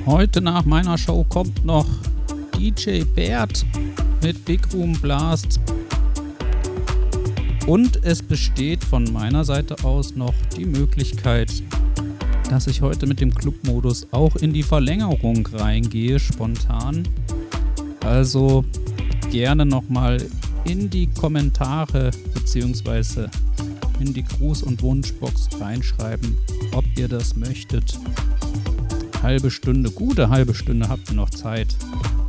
Heute nach meiner Show kommt noch DJ Bert mit Big Room Blast. Und es besteht von meiner Seite aus noch die Möglichkeit, dass ich heute mit dem Clubmodus auch in die Verlängerung reingehe, spontan. Also gerne nochmal in die Kommentare bzw. in die Gruß- und Wunschbox reinschreiben, ob ihr das möchtet. Gute halbe Stunde habt ihr noch Zeit.